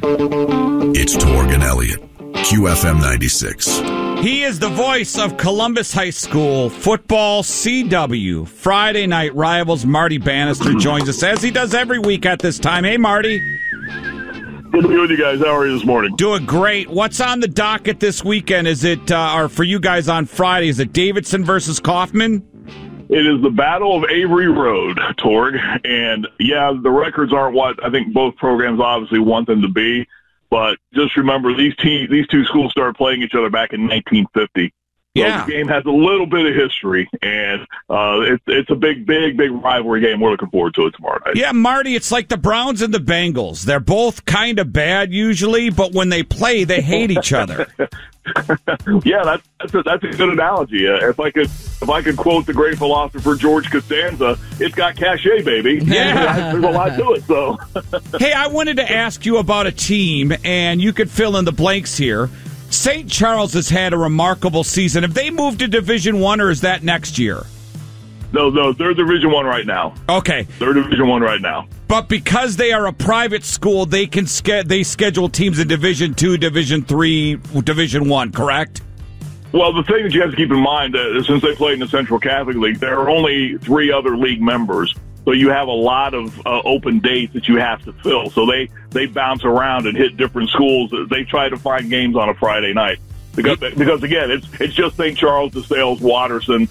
It's Torg and Elliott, QFM 96. He is the voice of Columbus High School football CW. Friday night rivals Marty Bannister joins us as he does every week at this time. Hey, Marty. Good to be with you guys. How are you this morning? Doing great. What's on the docket this weekend? Is it, or for you guys on Friday, is it Davidson versus Kaufman? It is the Battle of Avery Road, Torg. And, yeah, the records aren't what I think both programs obviously want them to be. But just remember, these two schools started playing each other back in 1950. Yeah. So the game has a little bit of history, and it's a big rivalry game. We're looking forward to it tomorrow night. Yeah, Marty, it's like the Browns and the Bengals. They're both kind of bad usually, but when they play, they hate each other. Yeah, that's a good analogy. If I could quote the great philosopher George Costanza, it's got cachet, baby. Yeah. There's a lot to it. So, hey, I wanted to ask you about a team, and you could fill in the blanks here. St. Charles has had a remarkable season. Have they moved to Division I, or is that next year? No, they're Division I right now. Okay. They're Division I right now. But because they are a private school, they can they schedule teams in Division II, Division III, Division I, correct? Well, the thing that you have to keep in mind, since they played in the Central Catholic League, there are only 3 other league members. So you have a lot of open dates that you have to fill. So they bounce around and hit different schools. They try to find games on a Friday night because again, it's just St. Charles, DeSales, Watterson,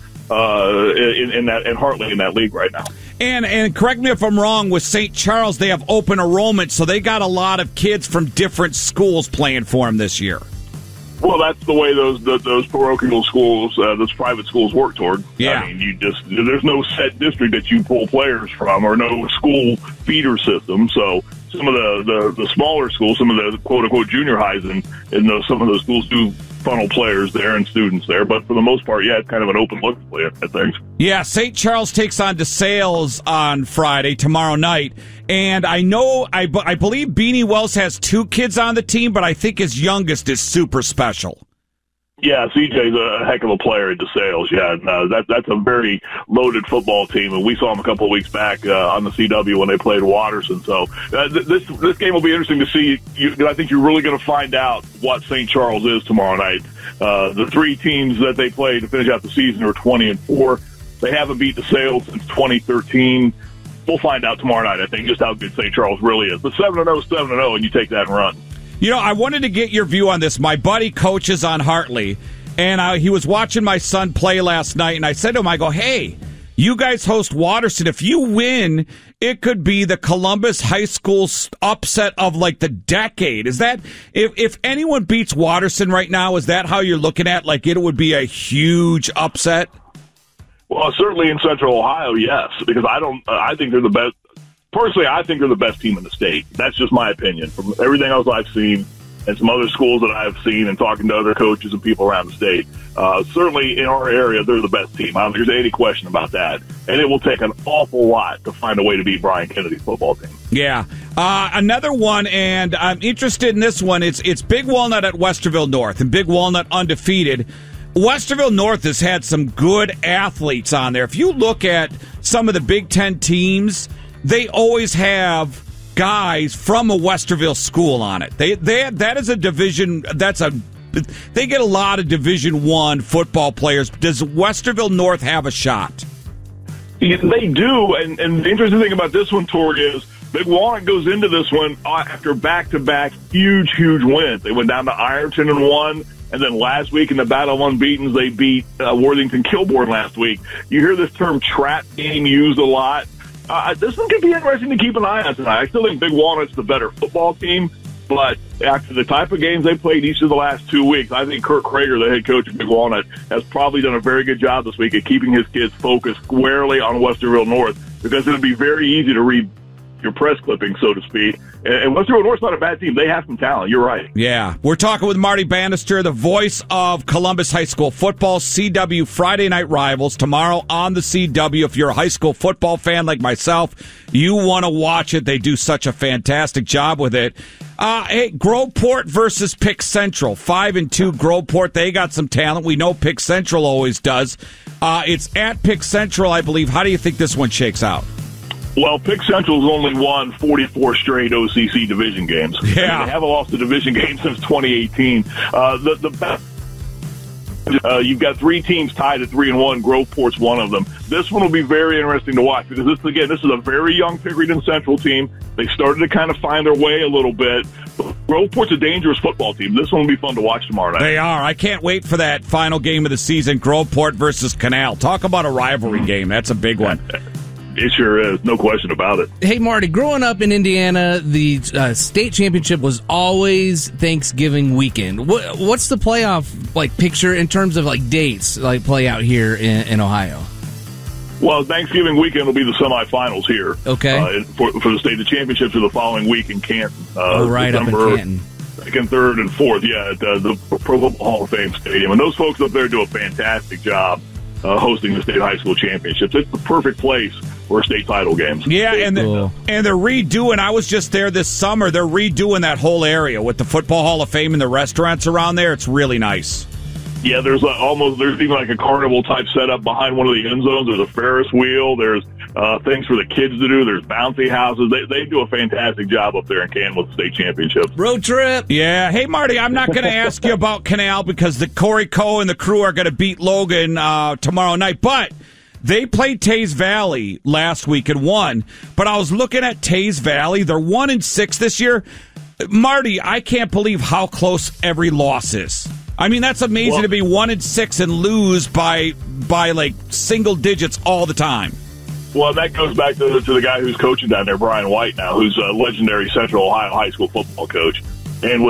and Hartley in that league right now. And correct me if I'm wrong, with St. Charles, they have open enrollment, so they got a lot of kids from different schools playing for them this year. Well, that's the way those parochial schools, those private schools work, Toward. Yeah. I mean, there's no set district that you pull players from, or no school feeder system. So some of the smaller schools, some of the quote unquote junior highs, and some of those schools do funnel players there and students there. But for the most part, yeah, it's kind of an open look at things. Yeah, St. Charles takes on DeSales on Friday, tomorrow night. And I believe Beanie Wells has 2 kids on the team, but I think his youngest is super special. Yeah, CJ's a heck of a player at DeSales. Yeah, and, that's a very loaded football team, and we saw him a couple of weeks back on the CW when they played Watterson. So this game will be interesting to see. I think you're really going to find out what St. Charles is tomorrow night. The 3 teams that they play to finish out the season are 20-4. They haven't beat DeSales since 2013. We'll find out tomorrow night, I think, just how good St. Charles really is. But 7-0, 7-0, and you take that and run. You know, I wanted to get your view on this. My buddy coaches on Hartley, and he was watching my son play last night, and I said to him, I go, hey, you guys host Watterson. If you win, it could be the Columbus High School upset of, like, the decade. Is that, if anyone beats Watterson right now, is that how you're looking at, like, it would be a huge upset? Well, certainly in Central Ohio, yes, because I think they're the best. Personally, I think they're the best team in the state. That's just my opinion. From everything else I've seen and some other schools that I've seen and talking to other coaches and people around the state, certainly in our area, they're the best team. I don't think there's any question about that. And it will take an awful lot to find a way to beat Brian Kennedy's football team. Yeah. Another one, and I'm interested in this one. It's Big Walnut at Westerville North, and Big Walnut undefeated. Westerville North has had some good athletes on there. If you look at some of the Big Ten teams, they always have guys from a Westerville school on it. That is a division. They get a lot of Division I football players. Does Westerville North have a shot? Yeah, they do, and the interesting thing about this one, Torg, is Big Walnut goes into this one after back-to-back huge wins. They went down to Ironton and won. And then last week in the Battle of Unbeatens, they beat Worthington Kilbourne last week. You hear this term trap game used a lot. This one could be interesting to keep an eye on tonight. I still think Big Walnut's the better football team, but after the type of games they played each of the last 2 weeks, I think Kirk Krager, the head coach of Big Walnut, has probably done a very good job this week at keeping his kids focused squarely on Westerville North, because it would be very easy to read your press clipping, so to speak. And Westerville North's not a bad team. They have some talent. You're right. Yeah. We're talking with Marty Bannister, the voice of Columbus High School football, CW Friday Night Rivals, tomorrow on the CW. If you're a high school football fan like myself, you want to watch it. They do such a fantastic job with it. Hey, Groveport versus Pick Central. 5-2 Groveport. They got some talent. We know Pick Central always does. It's at Pick Central, I believe. How do you think this one shakes out? Well, Pick Central's only won 44 straight OCC division games. Yeah. They haven't lost a division game since 2018. The best. You've got 3 teams tied at 3-1. Groveport's one of them. This one will be very interesting to watch because this is a very young Pickerington Central team. They started to kind of find their way a little bit. But Groveport's a dangerous football team. This one will be fun to watch tomorrow night. They are. I can't wait for that final game of the season, Groveport versus Canal. Talk about a rivalry game. That's a big one. It sure is. No question about it. Hey, Marty, growing up in Indiana, the state championship was always Thanksgiving weekend. What's the playoff picture in terms of dates play out here in Ohio? Well, Thanksgiving weekend will be the semifinals here. Okay. For the state. The championships are the following week in Canton. Right, December up in Canton. 2nd, 3rd, and 4th, at the Pro Football Hall of Fame Stadium. And those folks up there do a fantastic job hosting the state high school championships. It's the perfect place for state title games. Yeah, and they're redoing. I was just there this summer. They're redoing that whole area with the Football Hall of Fame and the restaurants around there. It's really nice. Yeah, there's even like a carnival type setup behind one of the end zones. There's a Ferris wheel. There's things for the kids to do. There's bouncy houses. They do a fantastic job up there in Canton with the state championships. Road trip. Yeah. Hey, Marty, I'm not going to ask you about Canal because the Corey Coe and the crew are going to beat Logan tomorrow night. But they played Taze Valley last week and won. But I was looking at Taze Valley. They're 1-6 this year. Marty, I can't believe how close every loss is. I mean, that's amazing to be 1-6 and lose by single digits all the time. Well, that goes back to the guy who's coaching down there, Brian White, now, who's a legendary Central Ohio high school football coach. And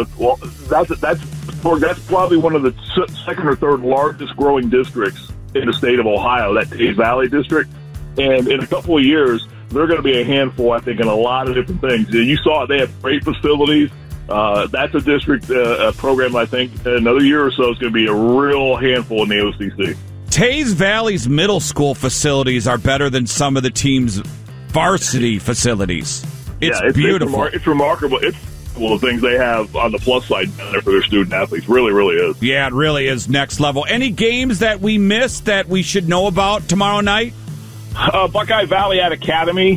that's probably one of the second or third largest growing districts in the state of Ohio, that Taze Valley district. And in a couple of years, they're going to be a handful, I think, in a lot of different things. You saw it; they have great facilities. That's a district program, I think, another year or so is going to be a real handful in the OCC. Taze Valley's middle school facilities are better than some of the team's varsity facilities. It's beautiful. It's remarkable. It's one of the things they have on the plus side down there for their student athletes. Really, really is. Yeah, it really is next level. Any games that we missed that we should know about tomorrow night? Buckeye Valley at Academy.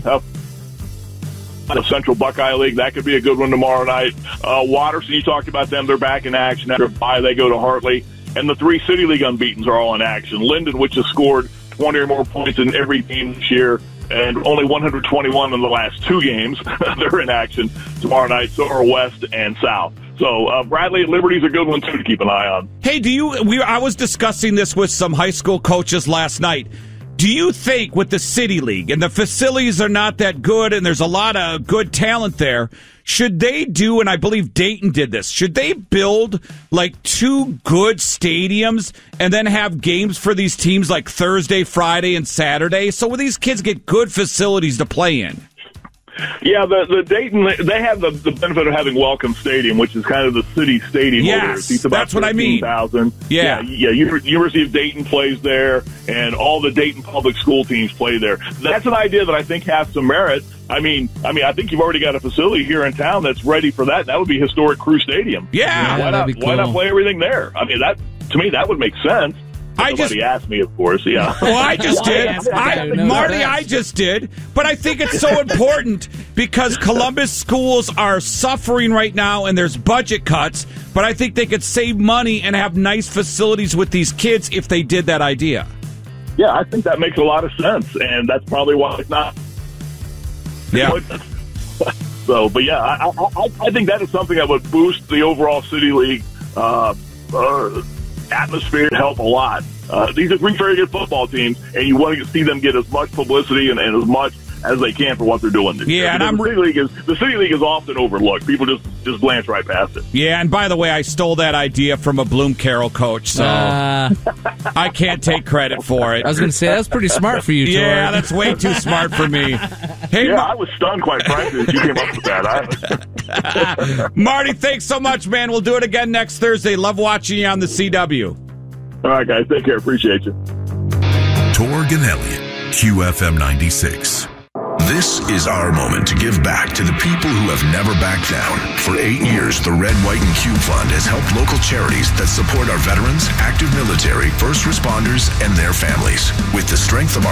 The Central Buckeye League, that could be a good one tomorrow night. Watterson, you talked about them. They're back in action. After a bye, they go to Hartley. And the 3 City League unbeatens are all in action. Linden, which has scored 20 or more points in every game this year, and only 121 in the last 2 games. They're in action tomorrow night. So are West and South. So Bradley at Liberty's a good one, too, to keep an eye on. Hey, I was discussing this with some high school coaches last night. Do you think with the City League and the facilities are not that good and there's a lot of good talent there, should they do, and I believe Dayton did this, should they build 2 good stadiums and then have games for these teams like Thursday, Friday, and Saturday so these kids get good facilities to play in? Yeah, the Dayton, they have the benefit of having Welcome Stadium, which is kind of the city stadium. Yes, over there. that's what I mean. 13,000. Yeah. University of Dayton plays there, and all the Dayton public school teams play there. That's an idea that I think has some merit. I mean, I think you've already got a facility here in town that's ready for that. That would be historic Crew Stadium. Yeah, why not? Cool. Why not play everything there? I mean, to me, that would make sense. Nobody asked me, of course. Yeah. Well, I just did. I just did. But I think it's so important because Columbus schools are suffering right now and there's budget cuts. But I think they could save money and have nice facilities with these kids if they did that idea. Yeah, I think that makes a lot of sense. And that's probably why it's not. Yeah. So, but yeah, I think that is something that would boost the overall City League atmosphere, help a lot. These are 3 very good football teams, and you want to see them get as much publicity and as much as they can for what they're doing this year. And the City League is often overlooked. People just glance right past it. Yeah, and by the way, I stole that idea from a Bloom Carroll coach, so I can't take credit for it. I was going to say, that's pretty smart for you, Tor. Yeah, that's way too smart for me. Hey, I was stunned, quite frankly, that you came up with that. Marty, thanks so much, man. We'll do it again next Thursday. Love watching you on the CW. All right, guys. Take care. Appreciate you. Torg and Elliott, QFM 96. This is our moment to give back to the people who have never backed down. For 8 years, the Red, White, and Q Fund has helped local charities that support our veterans, active military, first responders, and their families. With the strength of our